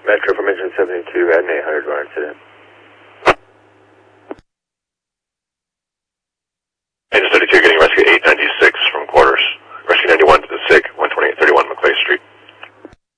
Metro from engine 72, had an 800 bar incident.